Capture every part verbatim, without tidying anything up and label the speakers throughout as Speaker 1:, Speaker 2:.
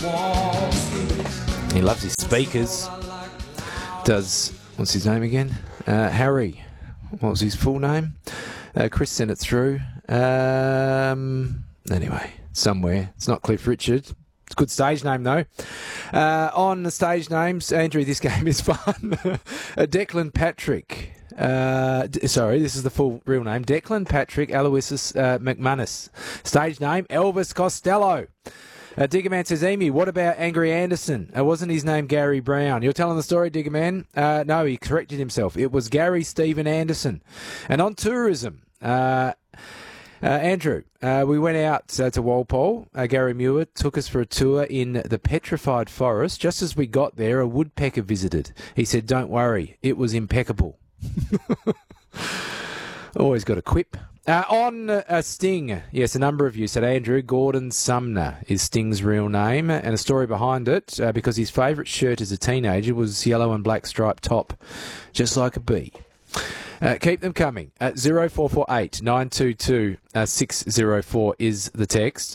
Speaker 1: He loves his speakers. Does, what's his name again? Uh, Harry. What was his full name? Uh, Chris sent it through. Um, anyway, somewhere. It's not Cliff Richard. It's a good stage name, though. Uh, on the stage names, Andrew, this game is fun. uh, Declan Patrick. Uh, d- sorry, this is the full real name. Declan Patrick Aloysius uh, McManus. Stage name, Elvis Costello. Uh, Diggerman says, Amy, what about Angry Anderson? Uh, wasn't his name Gary Brown? You're telling the story, Diggerman? Uh, no, he corrected himself. It was Gary Stephen Anderson. And on tourism, uh, uh, Andrew, uh, we went out uh, to Walpole. Uh, Gary Muir took us for a tour in the petrified forest. Just as we got there, a woodpecker visited. He said, don't worry, it was impeccable. Always got a quip. Uh, on uh, Sting, yes, a number of you said Andrew Gordon Sumner is Sting's real name, and a story behind it, uh, because his favourite shirt as a teenager was yellow and black striped top, just like a bee. Uh, keep them coming. At zero four four eight nine two two six zero four is the text.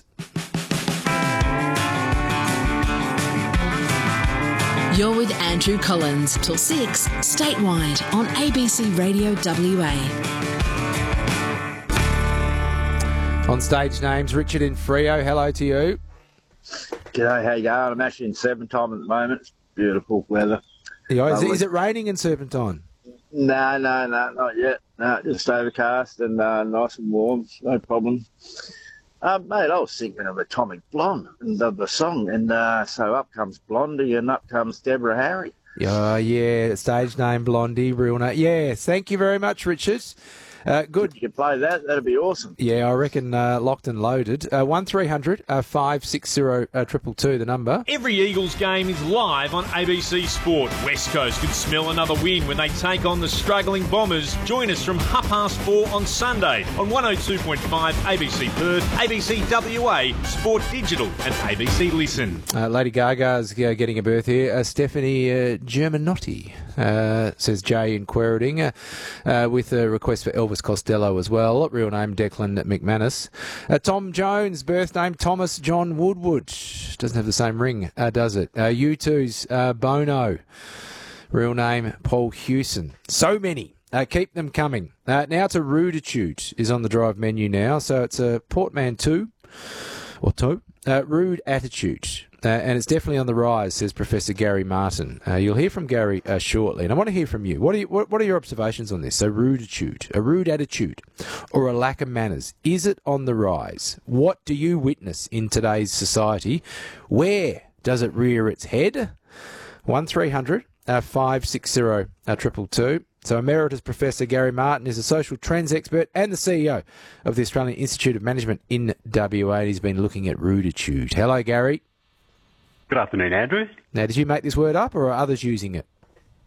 Speaker 2: You're with Andrew Collins till six, statewide on A B C Radio W A.
Speaker 1: On stage names, Richard in Freo, hello to you.
Speaker 3: G'day, how you going? I'm actually in Serpentine at the moment. It's beautiful weather.
Speaker 1: Yeah, is, it, is it raining in Serpentine?
Speaker 3: No, no, no, not yet. No, just overcast and uh, nice and warm. No problem. Uh, mate, I was thinking of Atomic Blonde and of the song, and uh, so up comes Blondie and up comes Deborah Harry.
Speaker 1: Oh, yeah, stage name Blondie, real name. Yeah, thank you very much, Richard. Uh, good.
Speaker 3: If you could play that, that'd be awesome.
Speaker 1: Yeah, I reckon uh, locked and loaded. Uh, one three hundred five six zero two two, the number.
Speaker 4: Every Eagles game is live on A B C Sport. West Coast could smell another win when they take on the struggling Bombers. Join us from half past four on Sunday on one oh two point five A B C Perth, A B C W A, Sport Digital and A B C Listen.
Speaker 1: Uh, Lady Gaga's uh, getting a berth here. Uh, Stephanie uh, Germanotti, uh, says Jay in Quairading, uh, uh, with a request for Elvis Costello as well. Real name Declan McManus. Uh, Tom Jones, birth name Thomas John Woodward. Doesn't have the same ring, uh, does it? Uh, U two's uh, Bono. Real name Paul Hewson. So many. Uh, keep them coming. Uh, now to Ruditude is on the drive menu now. So it's a portmanteau or toe. Uh, rude attitude. Uh, and it's definitely on the rise, says Professor Gary Martin. Uh, you'll hear from Gary uh, shortly, and I want to hear from you. What are you, what, what are your observations on this? So, ruditude, a rude attitude, or a lack of manners, is it on the rise? What do you witness in today's society? Where does it rear its head? One three hundred five six zero two two. So, Emeritus Professor Gary Martin is a social trends expert and the C E O of the Australian Institute of Management in W A. He's been looking at ruditude. Hello, Gary.
Speaker 5: Good afternoon, Andrew.
Speaker 1: Now, did you make this word up or are others using it?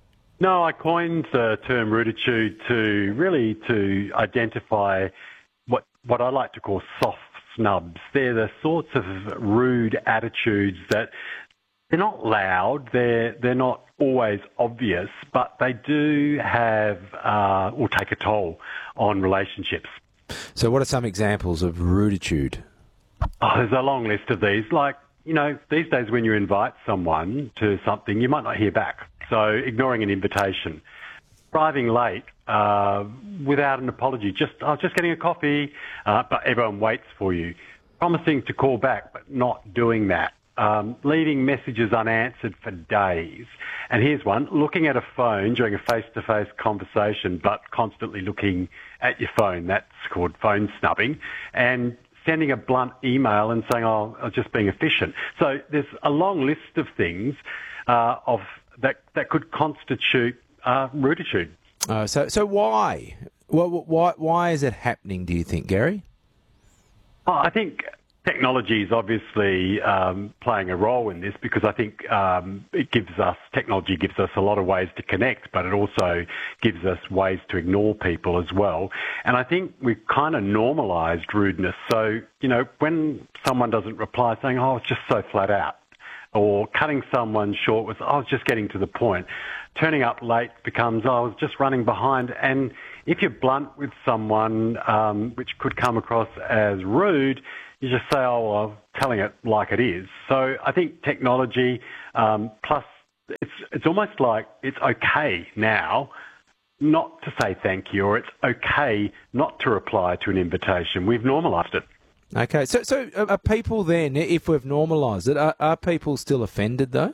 Speaker 5: No, I coined the term ruditude to really to identify what what I like to call soft snubs. They're the sorts of rude attitudes that they're not loud, they're they're not always obvious, but they do have uh, or take a toll on relationships.
Speaker 1: So, what are some examples of ruditude?
Speaker 5: Oh, there's a long list of these. Like, you know, these days when you invite someone to something, you might not hear back. So ignoring an invitation. Arriving late uh, without an apology. Just, I was just getting a coffee, uh, but everyone waits for you. Promising to call back, but not doing that. Um, leaving messages unanswered for days. And here's one, looking at a phone during a face-to-face conversation, but constantly looking at your phone. That's called phone snubbing. And sending a blunt email and saying, oh, I'm just being efficient. So there's a long list of things uh, of that that could constitute uh, ruditude.
Speaker 1: Uh, so so why? Well, why why is it happening, do you think, Gary?
Speaker 5: Oh, I think technology is obviously um, playing a role in this because I think um, it gives us, technology gives us a lot of ways to connect, but it also gives us ways to ignore people as well. And I think we've kind of normalised rudeness. So, you know, when someone doesn't reply saying, oh, it's just so flat out, or cutting someone short with, oh, I was just getting to the point. Turning up late becomes, oh, I was just running behind. And if you're blunt with someone, um, which could come across as rude, you just say, oh, well, telling it like it is. So I think technology, um, plus it's it's almost like it's okay now not to say thank you, or it's okay not to reply to an invitation. We've normalised it.
Speaker 1: Okay, so so are people then, if we've normalised it, are, are people still offended though?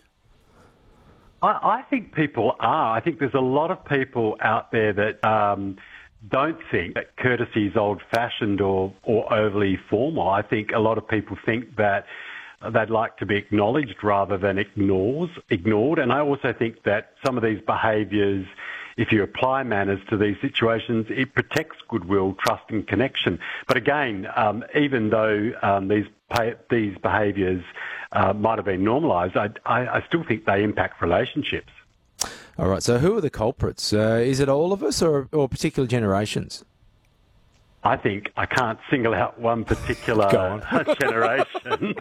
Speaker 5: I, I think people are. I think there's a lot of people out there that um, don't think that courtesy is old-fashioned or, or overly formal. I think a lot of people think that they'd like to be acknowledged rather than ignores, ignored. And I also think that some of these behaviours, if you apply manners to these situations, it protects goodwill, trust and connection. But again, um, even though um, these pay, these behaviours uh, might have been normalised, I, I, I still think they impact relationships.
Speaker 1: All right, so who are the culprits? Uh, is it all of us or, or particular generations?
Speaker 5: I think I can't single out one particular generation.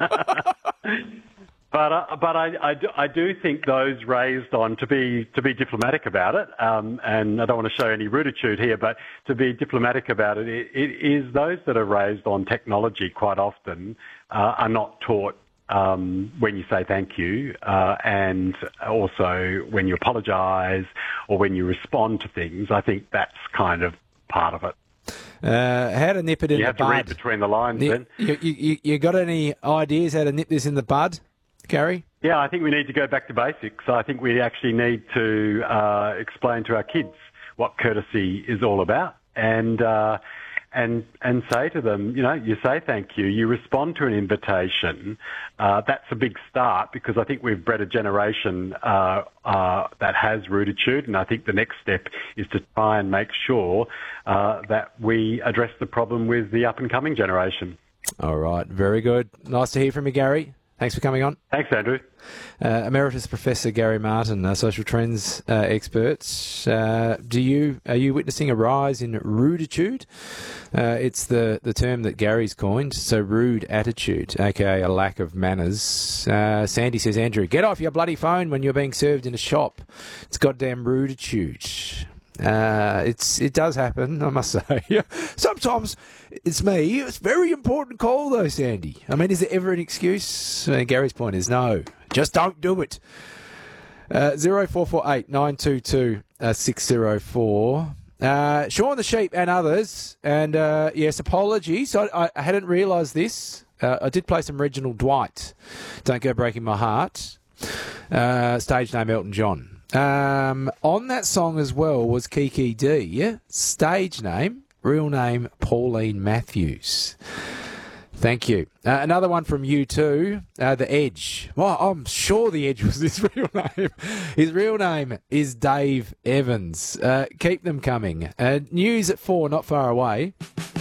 Speaker 5: But uh, but I, I, do, I do think those raised on, to be to be diplomatic about it, um, and I don't want to show any ruditude here, but to be diplomatic about it, it, it is those that are raised on technology quite often uh, are not taught um, when you say thank you, uh, and also when you apologise or when you respond to things. I think that's kind of part of it.
Speaker 1: Uh, how to nip it in
Speaker 5: you
Speaker 1: the
Speaker 5: have
Speaker 1: bud?
Speaker 5: to read between the lines
Speaker 1: you,
Speaker 5: then.
Speaker 1: You, you, you got any ideas how to nip this in the bud, Gary?
Speaker 5: Yeah, I think we need to go back to basics. I think we actually need to uh, explain to our kids what courtesy is all about, and uh, and and say to them, you know, you say thank you, you respond to an invitation. Uh, that's a big start, because I think we've bred a generation uh, uh, that has ruditude, and I think the next step is to try and make sure uh, that we address the problem with the up-and-coming generation.
Speaker 1: All right, very good. Nice to hear from you, Gary. Thanks for coming on.
Speaker 5: Thanks, Andrew.
Speaker 1: Uh, Emeritus Professor Gary Martin, a social trends uh, expert. Uh, do you are you witnessing a rise in ruditude? Uh, it's the, the term that Gary's coined. So rude attitude, aka a lack of manners. Uh, Sandy says, Andrew, get off your bloody phone when you're being served in a shop. It's goddamn ruditude. Uh, it's it does happen, I must say. Sometimes it's me. It's a very important call, though, Sandy. I mean, is there ever an excuse? Uh, Gary's point is no. Just don't do it. Uh, zero four four eight nine two two six zero four. Uh, Sean the Sheep and others. And uh, yes, apologies. I, I hadn't realised this. Uh, I did play some Reginald Dwight. Don't Go Breaking My Heart. Uh, stage name Elton John. Um, on that song as well was Kiki D, yeah? Stage name, real name Pauline Matthews. Thank you. Uh, another one from U two, uh, The Edge. Well, I'm sure The Edge was his real name. His real name is Dave Evans. Uh, keep them coming. Uh, news at four, not far away.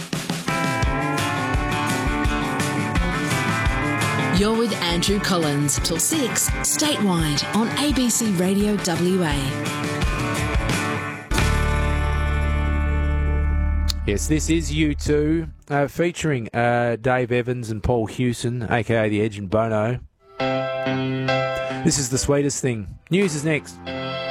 Speaker 2: You're with Andrew Collins till six, statewide on A B C Radio W A.
Speaker 1: Yes, this is U two, uh, featuring uh, Dave Evans and Paul Hewson, a k a. The Edge and Bono. This is The Sweetest Thing. News is next.